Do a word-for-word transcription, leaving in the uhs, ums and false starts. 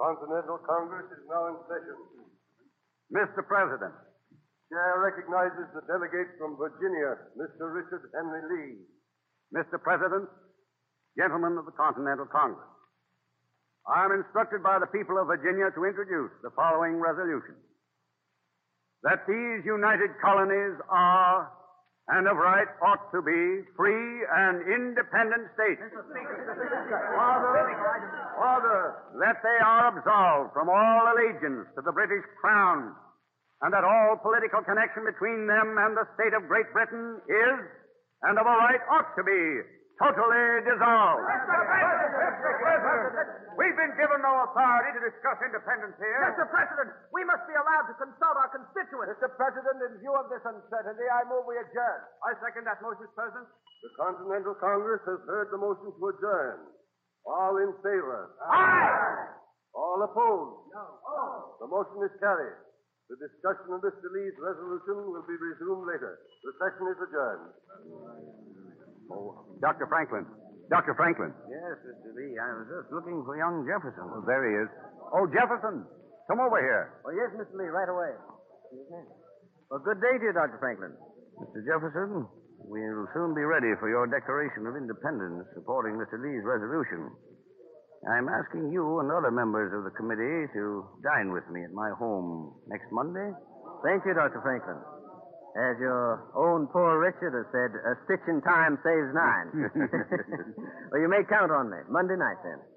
Continental Congress is now in session. Mister President. Chair recognizes the delegate from Virginia, Mister Richard Henry Lee. Mister President, gentlemen of the Continental Congress, I am instructed by the people of Virginia to introduce the following resolution. That these united colonies are, and of right ought to be, free and independent states. Order! Order! That they are absolved from all allegiance to the British Crown, and that all political connection between them and the state of Great Britain is, and of a right ought to be, totally dissolved. Mister President! We've been given no authority to discuss independence here. Mister President, we must be allowed to consult our constituents. Mister President, in view of this uncertainty, I move we adjourn. I second that motion, Mister President. The Continental Congress has heard the motion to adjourn. All in favor? Aye! All opposed? No. Oh. The motion is carried. The discussion of Mister Lee's resolution will be resumed later. The session is adjourned. Oh, Doctor Franklin. Doctor Franklin. Yes, Mister Lee, I was just looking for young Jefferson. Oh, there he is. Oh, Jefferson, come over here. Oh, yes, Mister Lee, right away. Well, good day to you, Doctor Franklin. Mister Jefferson, we'll soon be ready for your Declaration of Independence supporting Mister Lee's resolution. I'm asking you and other members of the committee to dine with me at my home next Monday. Thank you, Doctor Franklin. As your own poor Richard has said, a stitch in time saves nine. Well, you may count on me. Monday night, then.